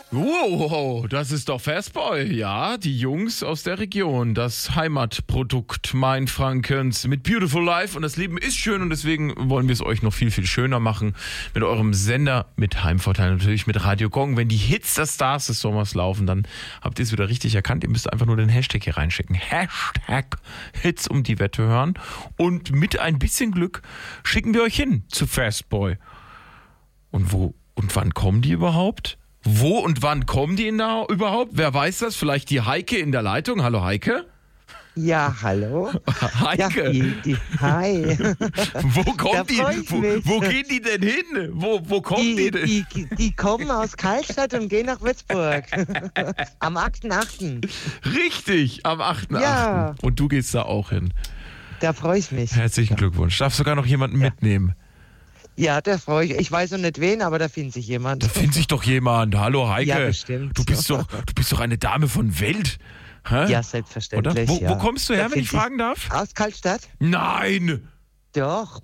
Wow, das ist doch Fastboy. Ja, die Jungs aus der Region. Das Heimatprodukt Mainfrankens mit Beautiful Life. Und das Leben ist schön und deswegen wollen wir es euch noch viel, viel schöner machen. Mit eurem Sender, mit Heimvorteil natürlich, mit Radio Gong. Wenn die Hits der Stars des Sommers laufen, dann habt ihr es wieder richtig erkannt. Ihr müsst einfach nur den Hashtag hier reinschicken. Hashtag Hits um die Wette hören. Und mit ein bisschen Glück schicken wir euch hin zu Fastboy. Und wo und wann kommen die überhaupt? Wo und wann kommen die überhaupt? Wer weiß das? Vielleicht die Heike in der Leitung. Hallo Heike. Ja, hallo. Heike. Ja, hi. Wo kommen die? Wo gehen die denn hin? Wo kommen die denn? Die kommen aus Karlstadt und gehen nach Würzburg. Am 8.8. Richtig, am 8.8. Ja. Und du gehst da auch hin. Da freue ich mich. Herzlichen Glückwunsch. Darf sogar noch jemanden mitnehmen? Ja, da freue ich mich. Ich weiß noch nicht wen, aber da findet sich jemand. Da findet sich doch jemand. Hallo Heike. Ja, bestimmt. Du bist doch eine Dame von Welt. Hä? Ja, selbstverständlich. Oder? Wo kommst du her, wenn ich fragen darf? Aus Karlstadt. Nein! Doch.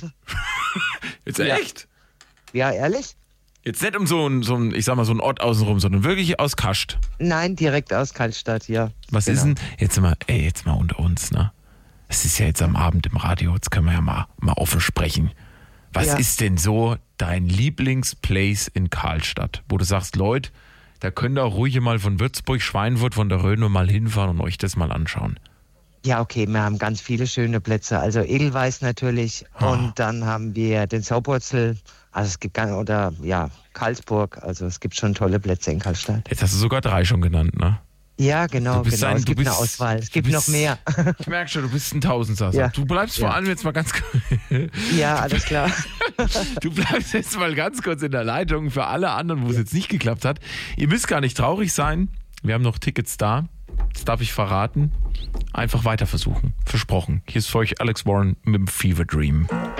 Jetzt echt? Ja, ehrlich? Jetzt nicht um so ein, ich sag mal, so ein Ort außenrum, sondern wirklich aus Kascht. Nein, direkt aus Karlstadt, ja. Was ist denn, jetzt mal unter uns, ne? Es ist ja jetzt am Abend im Radio, jetzt können wir ja mal offen sprechen. Was ist denn so dein Lieblingsplace in Karlstadt, wo du sagst, Leute, da könnt ihr auch ruhig mal von Würzburg, Schweinfurt, von der Rhön mal hinfahren und euch das mal anschauen? Ja, okay, wir haben ganz viele schöne Plätze. Also Edelweiß natürlich und dann haben wir den Saupurzel, also es gibt Karlsburg, also es gibt schon tolle Plätze in Karlstadt. Jetzt hast du sogar 3 schon genannt, ne? Ja, genau. Es gibt eine Auswahl. Es gibt noch mehr. Ich merke schon, du bist ein Tausendsasser. Ja. Du bleibst vor allem jetzt mal ganz kurz. Ja, alles klar. Du bleibst jetzt mal ganz kurz in der Leitung für alle anderen, wo es jetzt nicht geklappt hat. Ihr müsst gar nicht traurig sein. Wir haben noch Tickets da. Das darf ich verraten. Einfach weiter versuchen. Versprochen. Hier ist für euch Alex Warren mit dem Fever Dream.